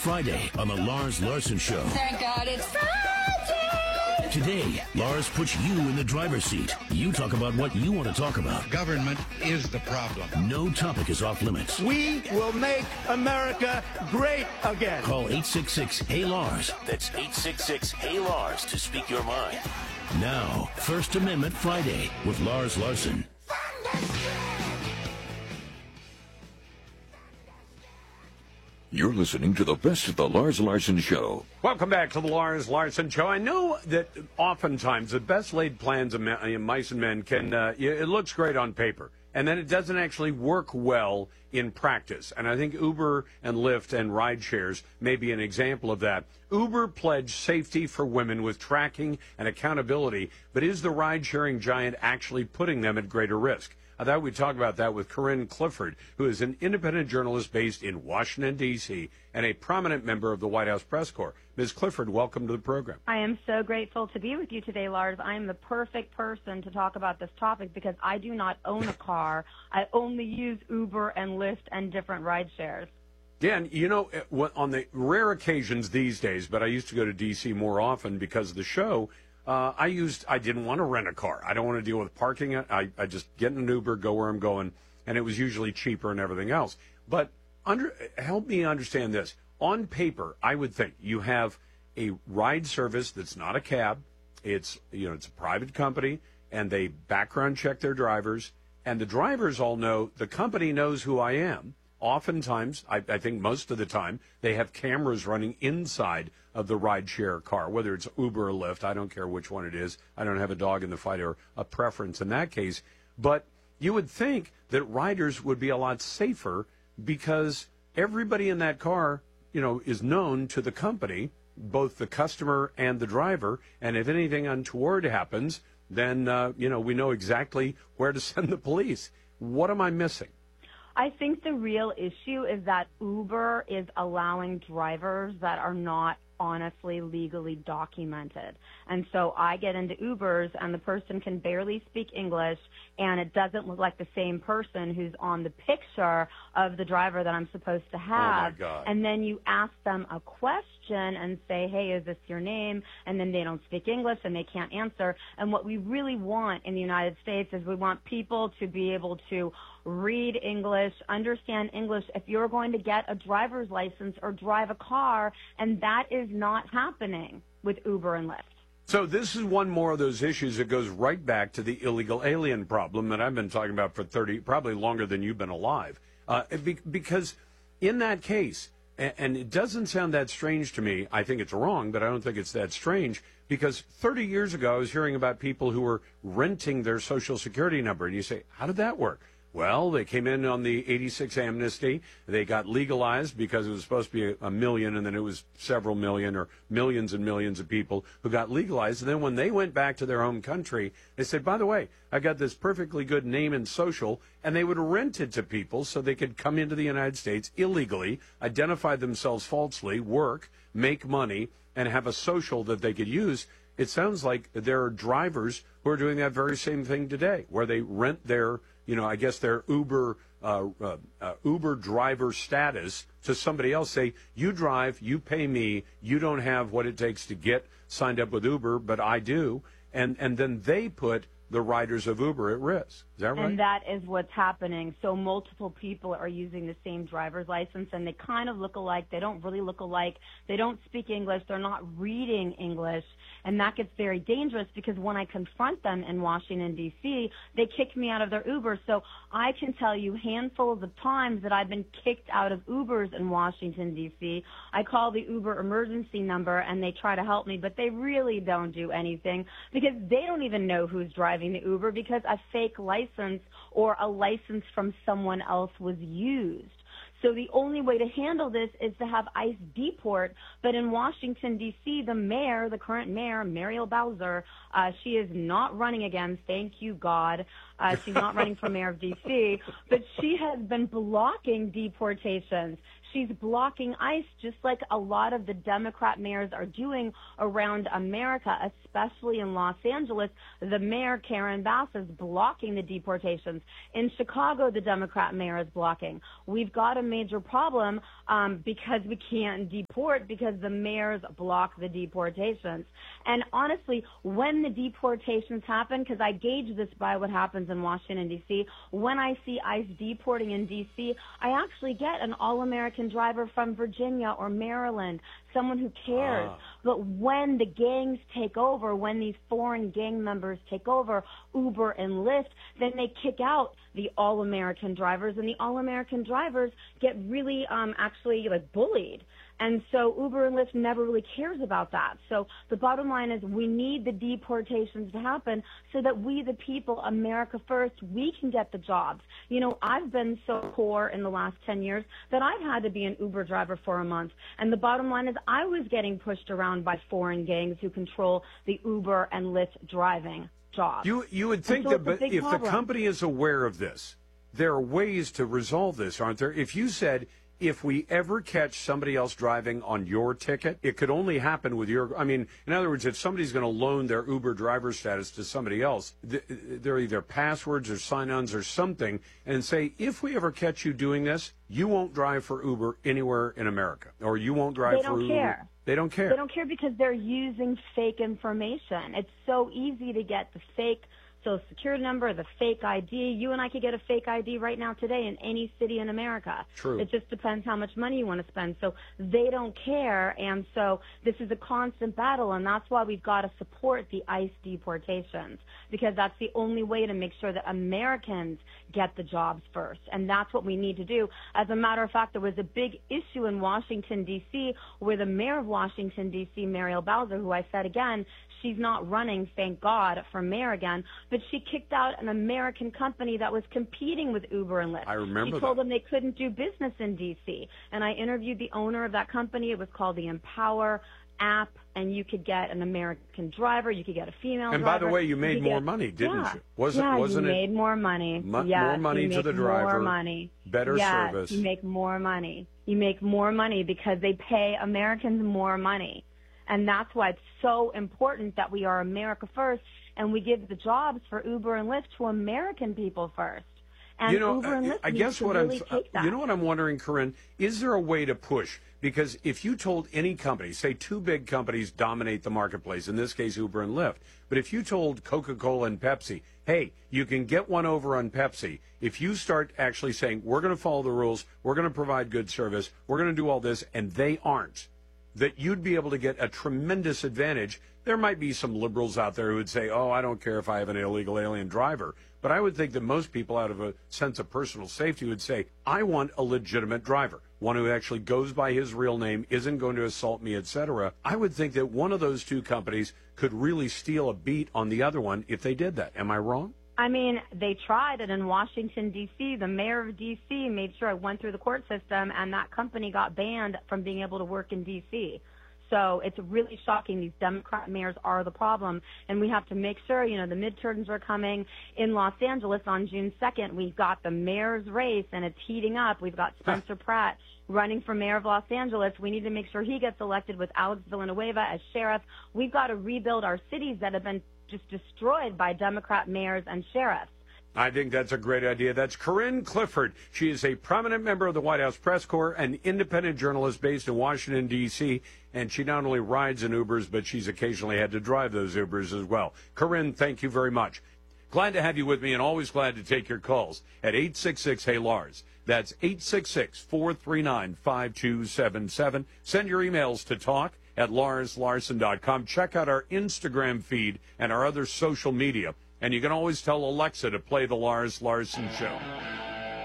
Friday on the Lars Larson Show. Thank God it's Friday! Today, Lars puts you in the driver's seat. You talk about what you want to talk about. Government is the problem. No topic is off limits. We will make America great again. Call 866-HEY-LARS. That's 866-HEY-LARS to speak your mind. Now, First Amendment Friday with Lars Larson. You're listening to the best of the Lars Larson Show. Welcome back to the Lars Larson Show. I know that oftentimes the best laid plans of mice and men can, it looks great on paper, and then it doesn't actually work well in practice. And I think Uber and Lyft and ride shares may be an example of that. Uber pledged safety for women with tracking and accountability, but is the ride-sharing giant actually putting them at greater risk? I thought we'd talk about that with Corinne Clifford, who is an independent journalist based in Washington, D.C., and a prominent member of the White House Press Corps. Ms. Clifford, welcome to the program. I am so grateful to be with you today, Lars. I am the perfect person to talk about this topic because I do not own a car. I only use Uber and Lyft and different ride shares. Yeah, and you know, on the rare occasions these days, but I used to go to D.C. more often because of the show, I didn't want to rent a car. I don't want to deal with parking. I just get in an Uber, go where I'm going, and it was usually cheaper and everything else. But help me understand this. On paper, I would think you have a ride service that's not a cab. It's a private company, and they background check their drivers, and the drivers all know, the company knows who I am. Oftentimes, I think most of the time, they have cameras running inside of the rideshare car, whether it's Uber or Lyft. I don't care which one it is. I don't have a dog in the fight or a preference in that case. But you would think that riders would be a lot safer because everybody in that car, is known to the company, both the customer and the driver. And if anything untoward happens, then, we know exactly where to send the police. What am I missing? I think the real issue is that Uber is allowing drivers that are not honestly legally documented. And so I get into Ubers and the person can barely speak English and it doesn't look like the same person who's on the picture of the driver that I'm supposed to have. Oh my God. And then you ask them a question and say, hey, is this your name? And then they don't speak English and they can't answer. And what we really want in the United States is we want people to be able to read English, understand English if you're going to get a driver's license or drive a car, and that is not happening with Uber and Lyft. So this is one more of those issues that goes right back to the illegal alien problem that I've been talking about for probably longer than you've been alive. Because in that case, and it doesn't sound that strange to me, I think it's wrong, but I don't think it's that strange, because 30 years ago I was hearing about people who were renting their Social Security number, and you say, how did that work? Well, they came in on the 86 amnesty. They got legalized because it was supposed to be a million, and then it was several million or millions and millions of people who got legalized. And then when they went back to their home country, they said, by the way, I got this perfectly good name and social, and they would rent it to people so they could come into the United States illegally, identify themselves falsely, work, make money, and have a social that they could use. It sounds like there are drivers who are doing that very same thing today, where they rent their I guess their Uber driver status to somebody else. Say, you drive, you pay me, you don't have what it takes to get signed up with Uber, but I do. And then they put the riders of Uber at risk. Is that right? And that is what's happening. So multiple people are using the same driver's license, and they kind of look alike. They don't really look alike. They don't speak English. They're not reading English. And that gets very dangerous because when I confront them in Washington, D.C., they kick me out of their Uber. So I can tell you handfuls of times that I've been kicked out of Ubers in Washington, D.C. I call the Uber emergency number, and they try to help me, but they really don't do anything because they don't even know who's driving the Uber because a fake license or a license from someone else was used. So the only way to handle this is to have ICE deport. But in Washington, D.C., the current mayor, Muriel Bowser, she is not running again. Thank you, God. She's not running for mayor of D.C., but she has been blocking deportations. she's blocking ICE just like a lot of the Democrat mayors are doing around America, especially in Los Angeles. The mayor, Karen Bass, is blocking the deportations. In Chicago, the Democrat mayor is blocking. We've got a major problem because we can't deport because the mayors block the deportations. And honestly, when the deportations happen, because I gauge this by what happens in Washington, D.C., when I see ICE deporting in D.C., I actually get an all-American driver from Virginia or Maryland, someone who cares. But when the gangs take over, when these foreign gang members take over, Uber and Lyft, then they kick out the all-American drivers, and the all-American drivers get really actually like bullied. And so Uber and Lyft never really cares about that. So the bottom line is we need the deportations to happen so that we, the people, America first, we can get the jobs. You know, I've been so poor in the last 10 years that I've had to be an Uber driver for a month. And the bottom line is I was getting pushed around by foreign gangs who control the Uber and Lyft driving jobs. You would think that, but if the company is aware of this, there are ways to resolve this, aren't there? If you said, if we ever catch somebody else driving on your ticket, it could only happen with your, I mean, in other words, if somebody's going to loan their Uber driver status to somebody else, they're either passwords or sign-ons or something, and say, if we ever catch you doing this, you won't drive for Uber anywhere in America, or you won't drive for Uber. They don't care. They don't care. They don't care because they're using fake information. It's so easy to get the fake Social Security number, the fake ID. You and I could get a fake ID right now today in any city in America. True. It just depends how much money you want to spend. So they don't care, and so this is a constant battle, and that's why we've got to support the ICE deportations, because that's the only way to make sure that Americans get the jobs first, and that's what we need to do. As a matter of fact, there was a big issue in Washington, D.C., where the mayor of Washington, D.C., Muriel Bowser, who I said again, she's not running, thank God, for mayor again, but she kicked out an American company that was competing with Uber and Lyft. I remember She told them they couldn't do business in D.C., and I interviewed the owner of that company. It was called the Empower app, and you could get an American driver, you could get a female driver. And by the way, you made more money, didn't you? Wasn't you it? Made more money. More money to the driver. More money. Better service. You make more money. You make more money because they pay Americans more money. And that's why it's so important that we are America first, and we give the jobs for Uber and Lyft to American people first. And you know, Uber and Lyft I guess what really take that. You know what I'm wondering, Corinne, is there a way to push? Because if you told any company, say two big companies dominate the marketplace, in this case Uber and Lyft, but if you told Coca-Cola and Pepsi, hey, you can get one over on Pepsi, if you start actually saying, we're going to follow the rules, we're going to provide good service, we're going to do all this, and they aren't, that you'd be able to get a tremendous advantage. There might be some liberals out there who would say, oh, I don't care if I have an illegal alien driver. But I would think that most people, out of a sense of personal safety, would say, I want a legitimate driver, one who actually goes by his real name, isn't going to assault me, etc. I would think that one of those two companies could really steal a beat on the other one if they did that. Am I wrong? I mean, they tried it in Washington, D.C. The mayor of D.C. made sure it went through the court system, and that company got banned from being able to work in D.C. So it's really shocking. These Democrat mayors are the problem, and we have to make sure, you know, the midterms are coming in Los Angeles on June 2nd. We've got the mayor's race, and it's heating up. We've got Spencer Pratt running for mayor of Los Angeles. We need to make sure he gets elected with Alex Villanueva as sheriff. We've got to rebuild our cities that have been just destroyed by Democrat mayors and sheriffs. I think that's a great idea. That's Corinne Clifford. She is a prominent member of the White House Press Corps, an independent journalist based in Washington, D.C., and she not only rides in Ubers, but she's occasionally had to drive those Ubers as well. Corinne, thank you very much. Glad to have you with me, and always glad to take your calls at 866-HEY-LARS. That's 866-439-5277. Send your emails to talk@LarsLarson.com. Check out our Instagram feed and our other social media. And you can always tell Alexa to play the Lars Larson Show.